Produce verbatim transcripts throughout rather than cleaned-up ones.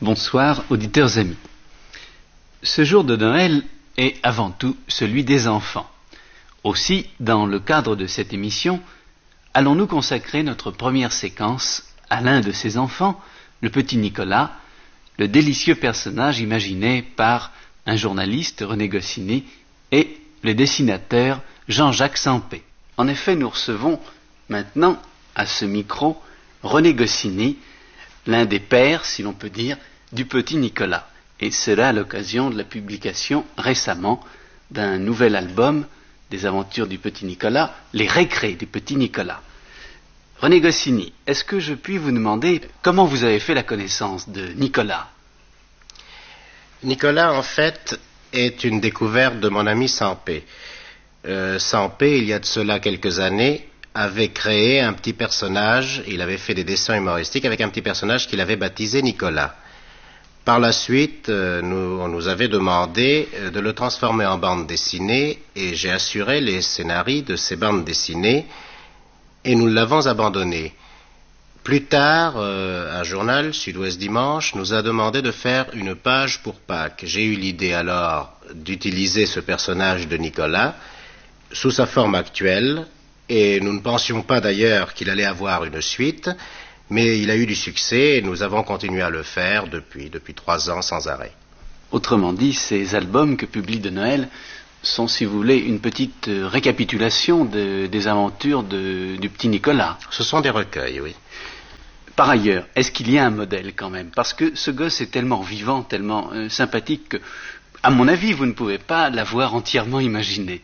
Bonsoir, auditeurs amis. Ce jour de Noël est avant tout celui des enfants. Aussi, dans le cadre de cette émission, allons-nous consacrer notre première séquence à l'un de ces enfants, le petit Nicolas, le délicieux personnage imaginé par un journaliste, René Goscinny, et le dessinateur Jean-Jacques Sempé. En effet, nous recevons maintenant à ce micro René Goscinny, l'un des pères, si l'on peut dire, du petit Nicolas. Et cela à l'occasion de la publication récemment d'un nouvel album des aventures du petit Nicolas, Les Récrés du petit Nicolas. René Goscinny, est-ce que je puis vous demander comment vous avez fait la connaissance de Nicolas? Nicolas, en fait, est une découverte de mon ami Sempé. Euh, Sempé, il y a de cela quelques années, avait créé un petit personnage, il avait fait des dessins humoristiques avec un petit personnage qu'il avait baptisé Nicolas. Par la suite, euh, nous, on nous avait demandé euh, de le transformer en bande dessinée et j'ai assuré les scénarios de ces bandes dessinées et nous l'avons abandonné. Plus tard, euh, un journal, Sud-Ouest Dimanche, nous a demandé de faire une page pour Pâques. J'ai eu l'idée alors d'utiliser ce personnage de Nicolas sous sa forme actuelle et nous ne pensions pas d'ailleurs qu'il allait avoir une suite. Mais il a eu du succès et nous avons continué à le faire depuis, depuis trois ans sans arrêt. Autrement dit, ces albums que publie de Noël sont, si vous voulez, une petite récapitulation de, des aventures de, du petit Nicolas. Ce sont des recueils, oui. Par ailleurs, est-ce qu'il y a un modèle quand même? Parce que ce gosse est tellement vivant, tellement euh, sympathique que, à mon avis, vous ne pouvez pas l'avoir entièrement imaginé.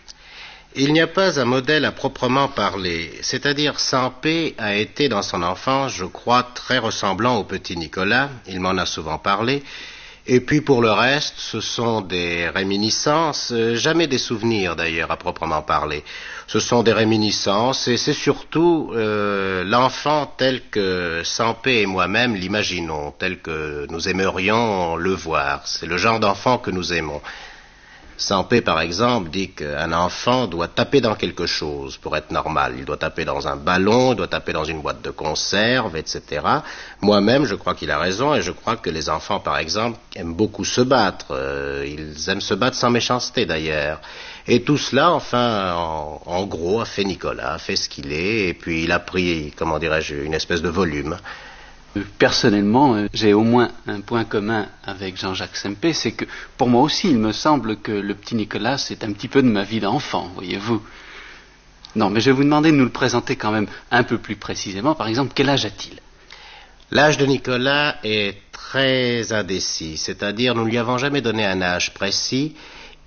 Il n'y a pas un modèle à proprement parler, c'est-à-dire Sempé a été dans son enfance, je crois, très ressemblant au petit Nicolas, il m'en a souvent parlé, et puis pour le reste, ce sont des réminiscences, jamais des souvenirs d'ailleurs à proprement parler, ce sont des réminiscences et c'est surtout euh, l'enfant tel que Sempé et moi-même l'imaginons, tel que nous aimerions le voir, c'est le genre d'enfant que nous aimons. Sempé, par exemple, dit qu'un enfant doit taper dans quelque chose pour être normal. Il doit taper dans un ballon, il doit taper dans une boîte de conserve, et cetera. Moi-même, je crois qu'il a raison et je crois que les enfants, par exemple, aiment beaucoup se battre. Euh, ils aiment se battre sans méchanceté, d'ailleurs. Et tout cela, enfin, en, en gros, a fait Nicolas, a fait ce qu'il est, et puis il a pris, comment dirais-je, une espèce de volume. Personnellement, j'ai au moins un point commun avec Jean-Jacques Sempé, c'est que pour moi aussi, il me semble que le petit Nicolas, c'est un petit peu de ma vie d'enfant, voyez-vous. Non, mais je vais vous demander de nous le présenter quand même un peu plus précisément. Par exemple, quel âge a-t-il? L'âge de Nicolas est très indécis, c'est-à-dire nous ne lui avons jamais donné un âge précis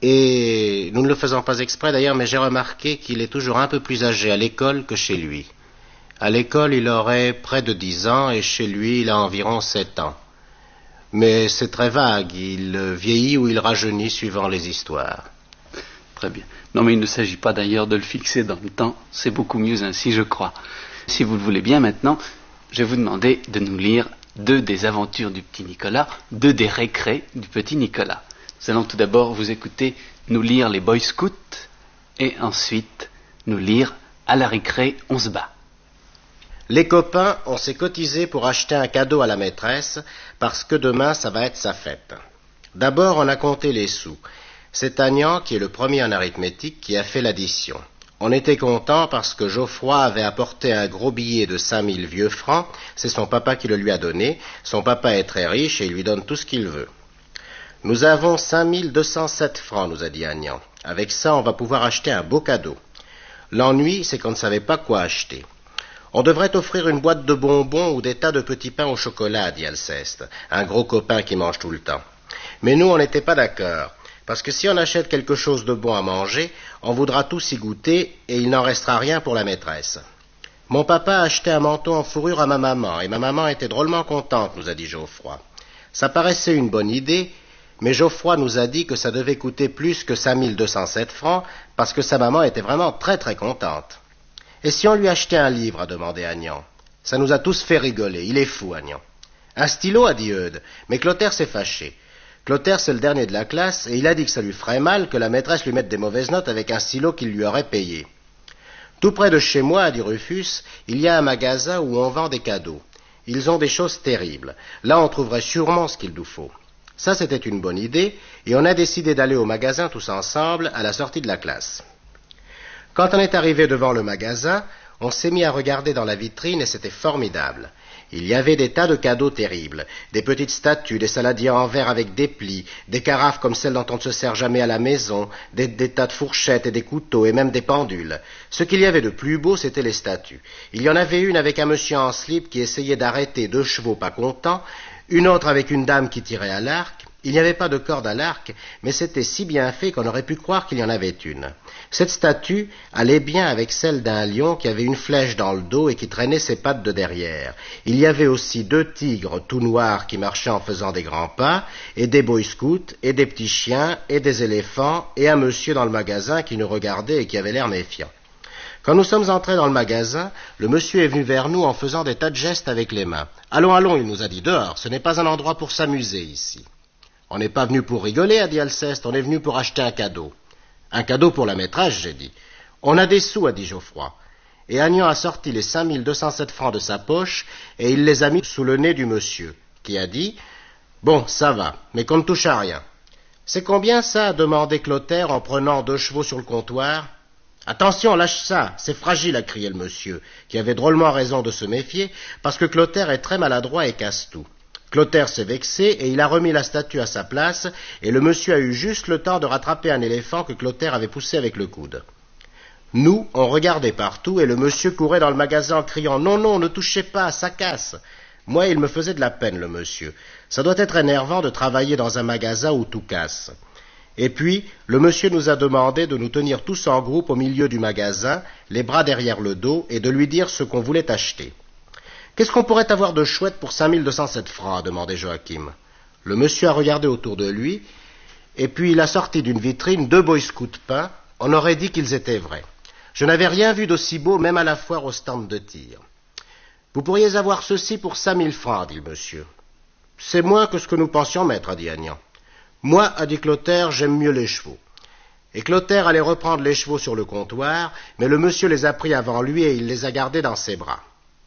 et nous ne le faisons pas exprès d'ailleurs, mais j'ai remarqué qu'il est toujours un peu plus âgé à l'école que chez lui. À l'école, il aurait près de dix ans et chez lui, il a environ sept ans. Mais c'est très vague, il vieillit ou il rajeunit suivant les histoires. Très bien. Non, mais il ne s'agit pas d'ailleurs de le fixer dans le temps, c'est beaucoup mieux ainsi, je crois. Si vous le voulez bien maintenant, je vais vous demander de nous lire deux des aventures du petit Nicolas, deux des récrés du petit Nicolas. Nous allons tout d'abord vous écouter nous lire les Boy Scouts et ensuite nous lire À la récré, on se bat. Les copains, on s'est cotisé pour acheter un cadeau à la maîtresse parce que demain, ça va être sa fête. D'abord, on a compté les sous. C'est Agnan, qui est le premier en arithmétique, qui a fait l'addition. On était content parce que Geoffroy avait apporté un gros billet de cinq mille vieux francs. C'est son papa qui le lui a donné. Son papa est très riche et il lui donne tout ce qu'il veut. Nous avons cinq mille deux cent sept francs, nous a dit Agnan. Avec ça, on va pouvoir acheter un beau cadeau. L'ennui, c'est qu'on ne savait pas quoi acheter. On devrait offrir une boîte de bonbons ou des tas de petits pains au chocolat, dit Alceste, un gros copain qui mange tout le temps. Mais nous, on n'était pas d'accord, parce que si on achète quelque chose de bon à manger, on voudra tous y goûter et il n'en restera rien pour la maîtresse. Mon papa a acheté un manteau en fourrure à ma maman, et ma maman était drôlement contente, nous a dit Geoffroy. Ça paraissait une bonne idée, mais Geoffroy nous a dit que ça devait coûter plus que cinq mille deux cent sept francs, parce que sa maman était vraiment très très contente. Et si on lui achetait un livre, a demandé Agnan. Ça nous a tous fait rigoler, il est fou, Agnan. Un stylo, a dit Eudes, mais Clotaire s'est fâché. Clotaire, c'est le dernier de la classe, et il a dit que ça lui ferait mal que la maîtresse lui mette des mauvaises notes avec un stylo qu'il lui aurait payé. Tout près de chez moi, a dit Rufus, il y a un magasin où on vend des cadeaux. Ils ont des choses terribles. Là, on trouverait sûrement ce qu'il nous faut. Ça, c'était une bonne idée, et on a décidé d'aller au magasin tous ensemble à la sortie de la classe. Quand on est arrivé devant le magasin, on s'est mis à regarder dans la vitrine et c'était formidable. Il y avait des tas de cadeaux terribles, des petites statues, des saladiers en verre avec des plis, des carafes comme celles dont on ne se sert jamais à la maison, des, des tas de fourchettes et des couteaux et même des pendules. Ce qu'il y avait de plus beau, c'était les statues. Il y en avait une avec un monsieur en slip qui essayait d'arrêter deux chevaux pas contents, une autre avec une dame qui tirait à l'arc. Il n'y avait pas de corde à l'arc, mais c'était si bien fait qu'on aurait pu croire qu'il y en avait une. Cette statue allait bien avec celle d'un lion qui avait une flèche dans le dos et qui traînait ses pattes de derrière. Il y avait aussi deux tigres tout noirs qui marchaient en faisant des grands pas, et des boy scouts, et des petits chiens, et des éléphants, et un monsieur dans le magasin qui nous regardait et qui avait l'air méfiant. Quand nous sommes entrés dans le magasin, le monsieur est venu vers nous en faisant des tas de gestes avec les mains. « Allons, allons, il nous a dit, dehors, ce n'est pas un endroit pour s'amuser ici. » « On n'est pas venu pour rigoler, a dit Alceste, on est venu pour acheter un cadeau. »« Un cadeau pour la maîtresse, j'ai dit. »« On a des sous, a dit Geoffroy. » Et Agnan a sorti les cinq mille deux cent sept francs de sa poche et il les a mis sous le nez du monsieur, qui a dit « Bon, ça va, mais qu'on ne touche à rien. »« C'est combien ça ?» a demandé Clotaire en prenant deux chevaux sur le comptoir. « Attention, lâche ça, c'est fragile, a crié le monsieur, qui avait drôlement raison de se méfier, parce que Clotaire est très maladroit et casse tout. Clotaire s'est vexé et il a remis la statue à sa place et le monsieur a eu juste le temps de rattraper un éléphant que Clotaire avait poussé avec le coude. Nous, on regardait partout et le monsieur courait dans le magasin en criant « Non, non, ne touchez pas, ça casse !» Moi, il me faisait de la peine, le monsieur. Ça doit être énervant de travailler dans un magasin où tout casse. Et puis, le monsieur nous a demandé de nous tenir tous en groupe au milieu du magasin, les bras derrière le dos, et de lui dire ce qu'on voulait acheter. Qu'est-ce qu'on pourrait avoir de chouette pour cinq mille deux cent sept francs, a demandé Joachim. Le monsieur a regardé autour de lui, et puis il a sorti d'une vitrine deux boy scouts peints. On aurait dit qu'ils étaient vrais. Je n'avais rien vu d'aussi beau, même à la foire au stand de tir. Vous pourriez avoir ceci pour cinq mille francs, dit le monsieur. C'est moins que ce que nous pensions mettre, a dit Agnan. Moi, a dit Clotaire, j'aime mieux les chevaux. Et Clotaire allait reprendre les chevaux sur le comptoir, mais le monsieur les a pris avant lui et il les a gardés dans ses bras.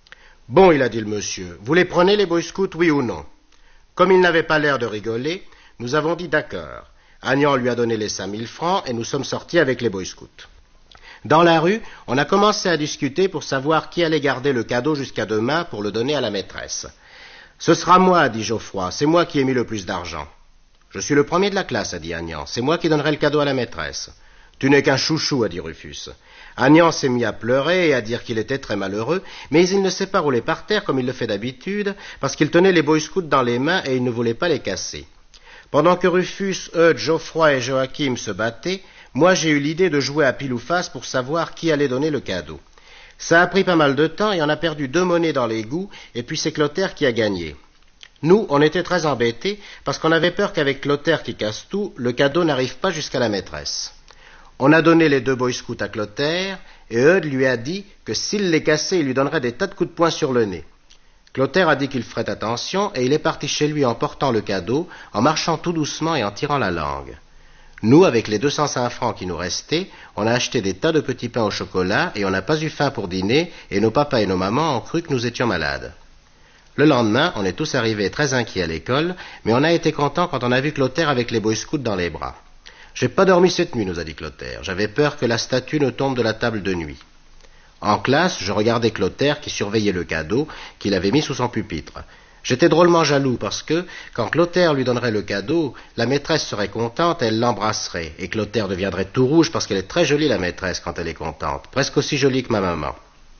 Bon, il a dit le monsieur, vous les prenez les boy scouts, oui ou non? Comme il n'avait pas l'air de rigoler, nous avons dit d'accord. Agnan lui a donné les cinq mille francs et nous sommes sortis avec les boy scouts. Dans la rue, on a commencé à discuter pour savoir qui allait garder le cadeau jusqu'à demain pour le donner à la maîtresse. Ce sera moi, a dit Geoffroy, c'est moi qui ai mis le plus d'argent. Je suis le premier de la classe, a dit Agnan, c'est moi qui donnerai le cadeau à la maîtresse. Tu n'es qu'un chouchou, a dit Rufus. Agnan s'est mis à pleurer et à dire qu'il était très malheureux, mais il ne s'est pas roulé par terre comme il le fait d'habitude, parce qu'il tenait les boy scouts dans les mains et il ne voulait pas les casser. Pendant que Rufus, Eudes, Geoffroy et Joachim se battaient, moi j'ai eu l'idée de jouer à pile ou face pour savoir qui allait donner le cadeau. Ça a pris pas mal de temps et on a perdu deux monnaies dans l'égout, et puis c'est Clotaire qui a gagné. Nous, on était très embêtés, parce qu'on avait peur qu'avec Clotaire qui casse tout, le cadeau n'arrive pas jusqu'à la maîtresse. On a donné les deux boy scouts à Clotaire, et Eudes lui a dit que s'il les cassait, il lui donnerait des tas de coups de poing sur le nez. Clotaire a dit qu'il ferait attention, et il est parti chez lui en portant le cadeau, en marchant tout doucement et en tirant la langue. Nous, avec les deux cent cinq francs qui nous restaient, on a acheté des tas de petits pains au chocolat, et on n'a pas eu faim pour dîner, et nos papas et nos mamans ont cru que nous étions malades. Le lendemain, on est tous arrivés très inquiets à l'école, mais on a été contents quand on a vu Clotaire avec les boy scouts dans les bras. J'ai pas dormi cette nuit, nous a dit Clotaire. J'avais peur que la statue ne tombe de la table de nuit. En classe, je regardais Clotaire qui surveillait le cadeau qu'il avait mis sous son pupitre. J'étais drôlement jaloux parce que, quand Clotaire lui donnerait le cadeau, la maîtresse serait contente, elle l'embrasserait, et Clotaire deviendrait tout rouge parce qu'elle est très jolie, la maîtresse, quand elle est contente, presque aussi jolie que ma maman.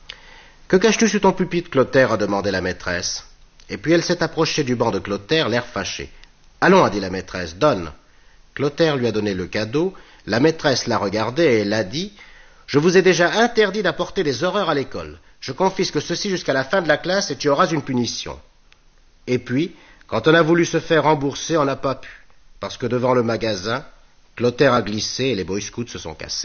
« Que caches-tu sous ton pupitre, Clotaire ?» a demandé la maîtresse. Et puis elle s'est approchée du banc de Clotaire, l'air fâché. « Allons, a dit la maîtresse, donne !» Clotaire lui a donné le cadeau, la maîtresse l'a regardé et elle a dit « Je vous ai déjà interdit d'apporter des horreurs à l'école. Je confisque ceci jusqu'à la fin de la classe et tu auras une punition. » Et puis, quand on a voulu se faire rembourser, on n'a pas pu, parce que devant le magasin, Clotaire a glissé et les boy scouts se sont cassés.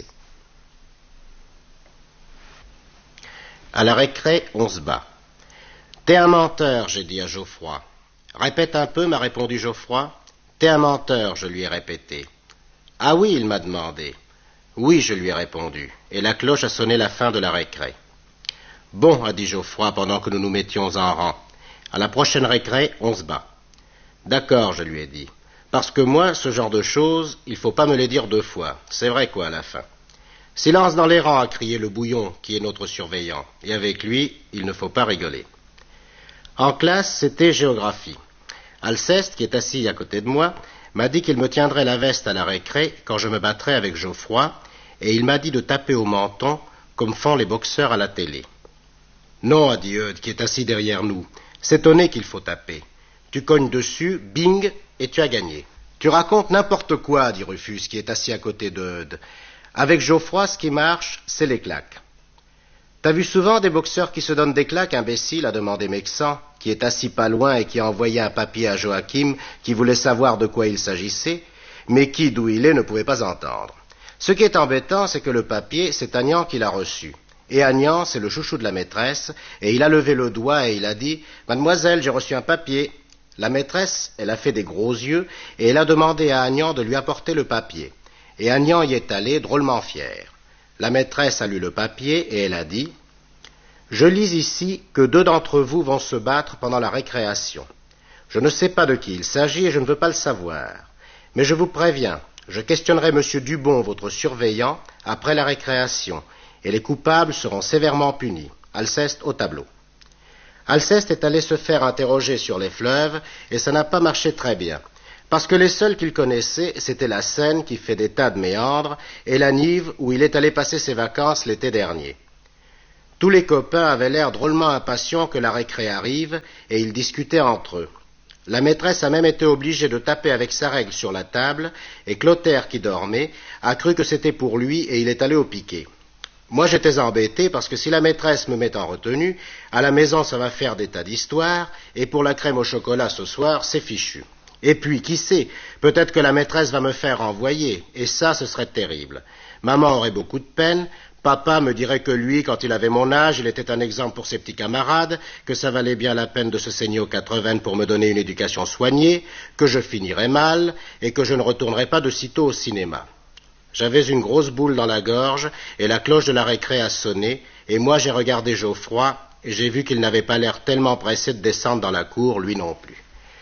À la récré, on se bat. « T'es un menteur, j'ai dit à Geoffroy. »« Répète un peu, m'a répondu Geoffroy. »« T'es un menteur, je lui ai répété. »« Ah oui, il m'a demandé. »« Oui, je lui ai répondu. » Et la cloche a sonné la fin de la récré. « Bon, a dit Geoffroy pendant que nous nous mettions en rang. À la prochaine récré, on se bat. D'accord, je lui ai dit. Parce que moi, ce genre de choses, il faut pas me les dire deux fois. C'est vrai quoi, à la fin. Silence dans les rangs, a crié le bouillon, qui est notre surveillant. Et avec lui, il ne faut pas rigoler. En classe, c'était géographie. Alceste, qui est assis à côté de moi, m'a dit qu'il me tiendrait la veste à la récré quand je me battrais avec Geoffroy, et il m'a dit de taper au menton, comme font les boxeurs à la télé. Non, a dit Eudes, qui est assis derrière nous. C'est au nez qu'il faut taper. Tu cognes dessus, bing, et tu as gagné. Tu racontes n'importe quoi, dit Rufus, qui est assis à côté d'Eudes. Avec Geoffroy, ce qui marche, c'est les claques. T'as vu souvent des boxeurs qui se donnent des claques, imbécile, a demandé Mexan, qui est assis pas loin et qui a envoyé un papier à Joachim, qui voulait savoir de quoi il s'agissait, mais qui, d'où il est, ne pouvait pas entendre. Ce qui est embêtant, c'est que le papier, c'est Agnan qui l'a reçu. Et Agnan, c'est le chouchou de la maîtresse, et il a levé le doigt et il a dit « Mademoiselle, j'ai reçu un papier ». La maîtresse, elle a fait des gros yeux, et elle a demandé à Agnan de lui apporter le papier. Et Agnan y est allé, drôlement fier. La maîtresse a lu le papier, et elle a dit « Je lis ici que deux d'entre vous vont se battre pendant la récréation. Je ne sais pas de qui il s'agit et je ne veux pas le savoir. Mais je vous préviens, je questionnerai monsieur Dubon, votre surveillant, après la récréation, et les coupables seront sévèrement punis. Alceste au tableau. » Alceste est allé se faire interroger sur les fleuves, et ça n'a pas marché très bien, parce que les seuls qu'il connaissait, c'était la Seine qui fait des tas de méandres, et la Nive où il est allé passer ses vacances l'été dernier. Tous les copains avaient l'air drôlement impatients que la récré arrive, et ils discutaient entre eux. La maîtresse a même été obligée de taper avec sa règle sur la table, et Clotaire, qui dormait, a cru que c'était pour lui, et il est allé au piquet. Moi, j'étais embêté parce que si la maîtresse me met en retenue, à la maison, ça va faire des tas d'histoires, et pour la crème au chocolat ce soir, c'est fichu. Et puis, qui sait, peut-être que la maîtresse va me faire renvoyer, et ça, ce serait terrible. Maman aurait beaucoup de peine, papa me dirait que lui, quand il avait mon âge, il était un exemple pour ses petits camarades, que ça valait bien la peine de se saigner aux quatre-vingts pour me donner une éducation soignée, que je finirais mal, et que je ne retournerais pas de sitôt au cinéma. J'avais une grosse boule dans la gorge, et la cloche de la récré a sonné, et moi j'ai regardé Geoffroy, et j'ai vu qu'il n'avait pas l'air tellement pressé de descendre dans la cour, lui non plus.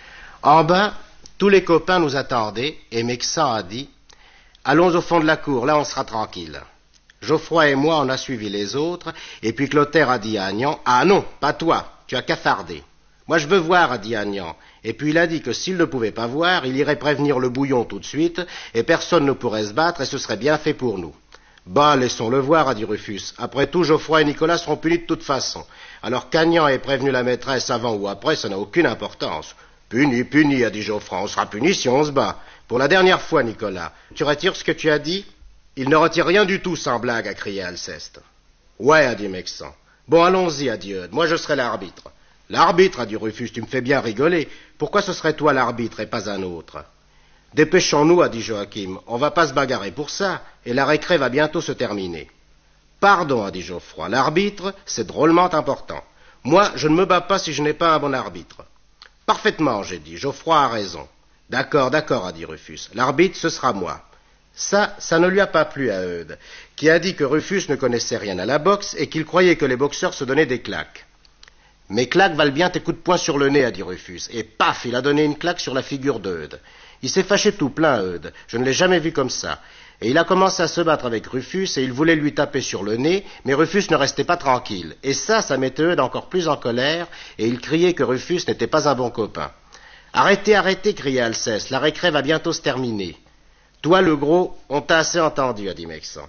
En bas, tous les copains nous attendaient, et Mexan a dit « Allons au fond de la cour, là on sera tranquille. » Geoffroy et moi, on a suivi les autres, et puis Clotaire a dit à Agnan « Ah non, pas toi, tu as cafardé. » « Moi je veux voir, a dit Agnan, et puis il a dit que s'il ne pouvait pas voir, il irait prévenir le bouillon tout de suite, et personne ne pourrait se battre, et ce serait bien fait pour nous. Bah, laissons-le voir, a dit Rufus. Après tout, Geoffroy et Nicolas seront punis de toute façon. Alors qu'Agnan ait prévenu la maîtresse avant ou après, ça n'a aucune importance. Puni, puni, a dit Geoffroy, on sera puni si on se bat. Pour la dernière fois, Nicolas, tu retires ce que tu as dit? Il ne retire rien du tout, sans blague, a crié Alceste. Ouais, a dit Mexan. Bon, allons-y, a dit Eudes, moi je serai l'arbitre. L'arbitre, a dit Rufus, tu me fais bien rigoler. Pourquoi ce serait toi l'arbitre et pas un autre? Dépêchons-nous, a dit Joachim, on va pas se bagarrer pour ça, et la récré va bientôt se terminer. Pardon, a dit Geoffroy, l'arbitre, c'est drôlement important. Moi, je ne me bats pas si je n'ai pas un bon arbitre. Parfaitement, j'ai dit, Geoffroy a raison. D'accord, d'accord, a dit Rufus, l'arbitre, ce sera moi. Ça, ça ne lui a pas plu à Eudes, qui a dit que Rufus ne connaissait rien à la boxe et qu'il croyait que les boxeurs se donnaient des claques. Mes claques valent bien tes coups de poing sur le nez, a dit Rufus, et paf, il a donné une claque sur la figure d'Eudes. Il s'est fâché tout plein, Eudes, je ne l'ai jamais vu comme ça. Et il a commencé à se battre avec Rufus, et il voulait lui taper sur le nez, mais Rufus ne restait pas tranquille. Et ça, ça mettait Eudes encore plus en colère, et il criait que Rufus n'était pas un bon copain. « Arrêtez, arrêtez » criait Alceste, « la récré va bientôt se terminer. »« Toi, le gros, on t'a assez entendu, » a dit Mexan.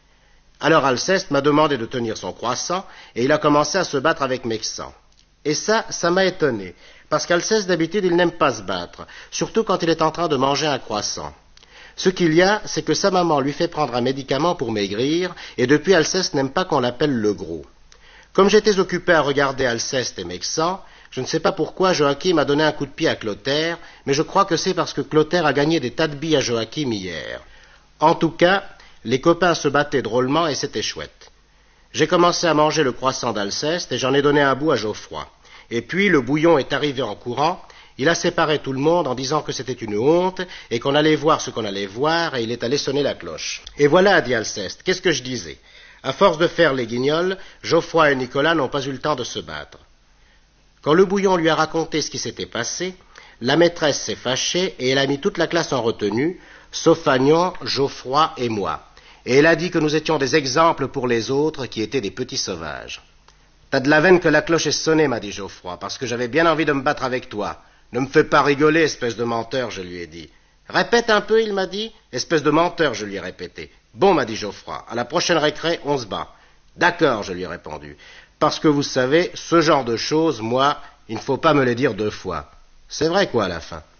Alors Alceste m'a demandé de tenir son croissant, et il a commencé à se battre avec Mexan. Et ça, ça m'a étonné, parce qu'Alceste, d'habitude, il n'aime pas se battre, surtout quand il est en train de manger un croissant. Ce qu'il y a, c'est que sa maman lui fait prendre un médicament pour maigrir, et depuis Alceste n'aime pas qu'on l'appelle le gros. Comme j'étais occupé à regarder Alceste et Mexan, je ne sais pas pourquoi Joachim a donné un coup de pied à Clotaire, mais je crois que c'est parce que Clotaire a gagné des tas de billes à Joachim hier. En tout cas, les copains se battaient drôlement et c'était chouette. J'ai commencé à manger le croissant d'Alceste et j'en ai donné un bout à Geoffroy. Et puis le bouillon est arrivé en courant, il a séparé tout le monde en disant que c'était une honte et qu'on allait voir ce qu'on allait voir et il est allé sonner la cloche. Et voilà, a dit Alceste, qu'est-ce que je disais? À force de faire les guignols, Geoffroy et Nicolas n'ont pas eu le temps de se battre. Quand le bouillon lui a raconté ce qui s'était passé, la maîtresse s'est fâchée et elle a mis toute la classe en retenue, sauf Fagnon, Geoffroy et moi. Et elle a dit que nous étions des exemples pour les autres qui étaient des petits sauvages. T'as de la veine que la cloche est sonnée, m'a dit Geoffroy, parce que j'avais bien envie de me battre avec toi. Ne me fais pas rigoler, espèce de menteur, je lui ai dit. Répète un peu, il m'a dit. Espèce de menteur, je lui ai répété. Bon, m'a dit Geoffroy, à la prochaine récré, on se bat. D'accord, je lui ai répondu. Parce que vous savez, ce genre de choses, moi, il ne faut pas me les dire deux fois. C'est vrai quoi, à la fin.